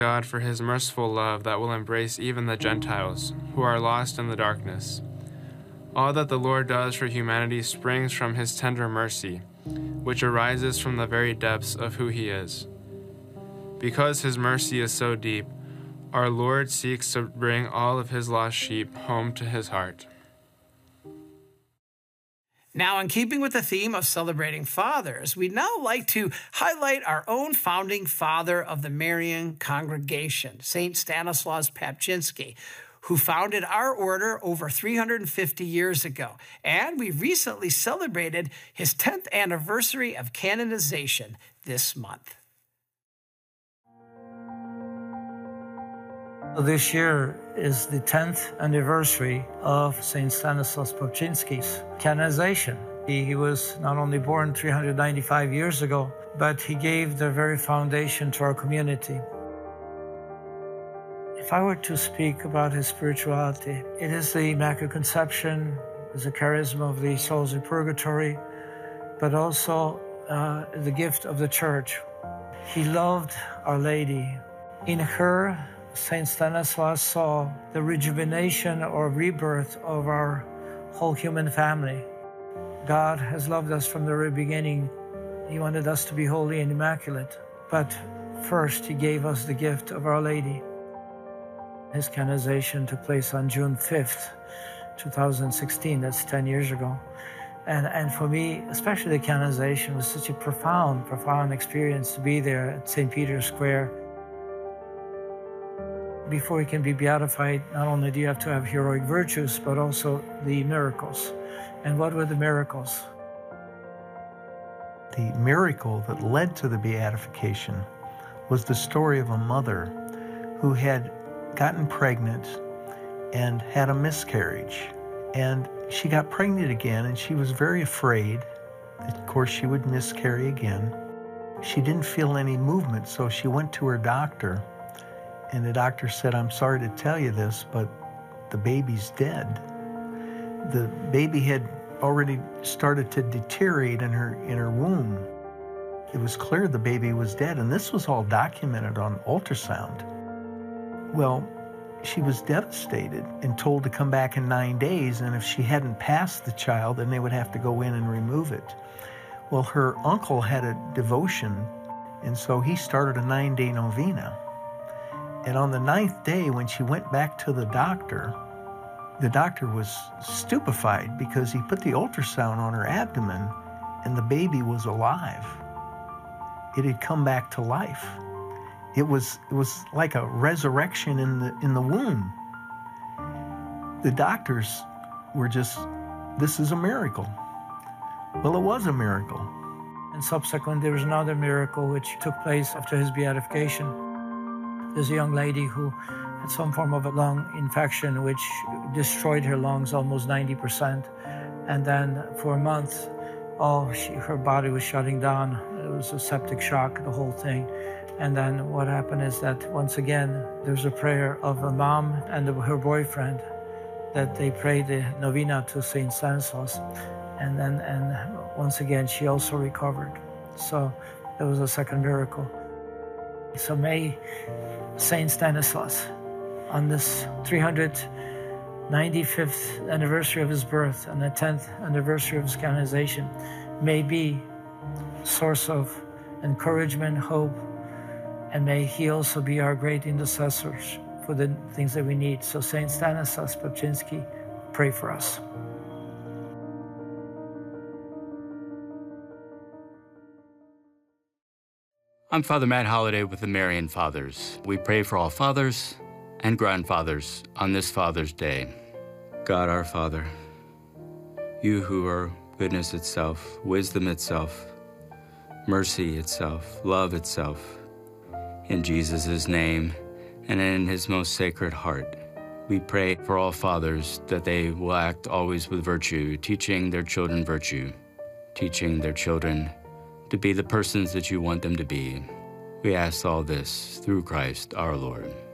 God for his merciful love that will embrace even the Gentiles, who are lost in the darkness. All that the Lord does for humanity springs from his tender mercy, which arises from the very depths of who he is. Because his mercy is so deep, our Lord seeks to bring all of his lost sheep home to his heart. Now, in keeping with the theme of celebrating fathers, we'd now like to highlight our own founding father of the Marian congregation, St. Stanislaus Papczynski, who founded our order over 350 years ago. And we recently celebrated his 10th anniversary of canonization this month. This year is the 10th anniversary of St. Stanislaus Papczynski's canonization. He was not only born 395 years ago, but he gave the very foundation to our community. If I were to speak about his spirituality, it is the Immaculate Conception, is the charisma of the souls in purgatory, but also the gift of the Church. He loved Our Lady. In her, St. Stanislaus saw the rejuvenation or rebirth of our whole human family. God has loved us from the very beginning. He wanted us to be holy and immaculate. But first, he gave us the gift of Our Lady. His canonization took place on June 5th, 2016. That's 10 years ago. And for me, especially the canonization was such a profound experience to be there at St. Peter's Square. Before you can be beatified, not only do you have to have heroic virtues, but also the miracles. And what were the miracles? The miracle that led to the beatification was the story of a mother who had gotten pregnant and had a miscarriage. And she got pregnant again, and she was very afraid that, of course, she would miscarry again. She didn't feel any movement, so she went to her doctor. And the doctor said, "I'm sorry to tell you this, but the baby's dead." The baby had already started to deteriorate in her womb. It was clear the baby was dead, and this was all documented on ultrasound. Well, she was devastated and told to come back in 9 days, and if she hadn't passed the child, then they would have to go in and remove it. Well, her uncle had a devotion, and so he started a 9-day novena. And on the 9th day, when she went back to the doctor was stupefied because he put the ultrasound on her abdomen and the baby was alive. It had come back to life. It was like a resurrection in the womb. The doctors were just, this is a miracle. Well, it was a miracle. And subsequently, there was another miracle which took place after his beatification. There's a young lady who had some form of a lung infection which destroyed her lungs almost 90%. And then for a month, her body was shutting down. It was a septic shock, the whole thing. And then what happened is that once again, there's a prayer of a mom and her boyfriend that they prayed the novena to St. Stanislaus. And once again, she also recovered. So that was a second miracle. So may St. Stanislaus, on this 395th anniversary of his birth and the 10th anniversary of his canonization, may be a source of encouragement, hope, and may he also be our great intercessors for the things that we need. So St. Stanislaus Papczynski, pray for us. I'm Father Matt Holliday with the Marian Fathers. We pray for all fathers and grandfathers on this Father's Day. God our Father, you who are goodness itself, wisdom itself, mercy itself, love itself, in Jesus' name and in his most sacred heart, we pray for all fathers that they will act always with virtue, teaching their children virtue, teaching their children to be the persons that you want them to be. We ask all this through Christ our Lord.